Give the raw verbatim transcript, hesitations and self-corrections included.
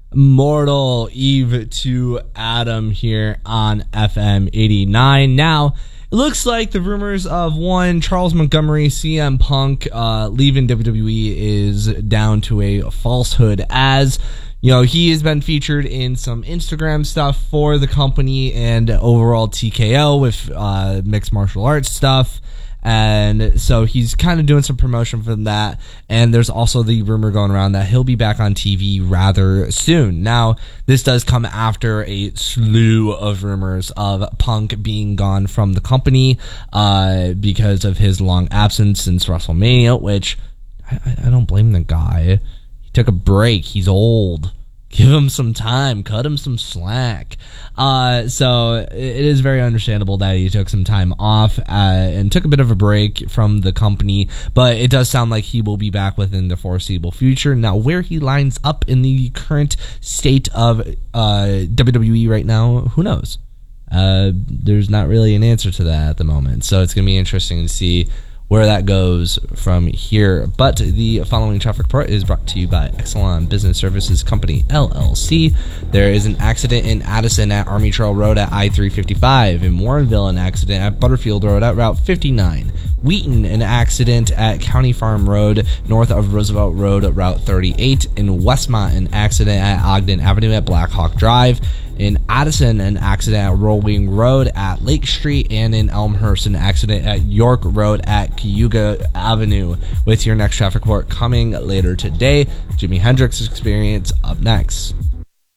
Mortal Eve to Adam here on F M eighty-nine. Now, it looks like the rumors of one Charles Montgomery, C M Punk uh, leaving W W E is down to a falsehood, as you know, he has been featured in some Instagram stuff for the company and overall T K O with uh, mixed martial arts stuff. And so he's kind of doing some promotion for that. And there's also the rumor going around that he'll be back on T V rather soon. Now, this does come after a slew of rumors of Punk being gone from the company uh, because of his long absence since WrestleMania, which I, I don't blame the guy. He took a break. He's old. Give him some time. Cut him some slack. Uh, so it is very understandable that he took some time off uh, and took a bit of a break from the company. But it does sound like he will be back within the foreseeable future. Now, where he lines up in the current state of uh, W W E right now, who knows? Uh, there's not really an answer to that at the moment. So it's going to be interesting to see where that goes from here. But the following traffic report is brought to you by Exelon Business Services Company, L L C. There is an accident in Addison at Army Trail Road at I three fifty-five. In Warrenville, an accident at Butterfield Road at Route fifty-nine. Wheaton, an accident at County Farm Road, north of Roosevelt Road at Route thirty-eight. In Westmont, an accident at Ogden Avenue at Black Hawk Drive. In Addison, an accident at Rolling Road at Lake Street, and in Elmhurst, an accident at York Road at Cayuga Avenue. With your next traffic report coming later today, Jimi Hendrix Experience up next.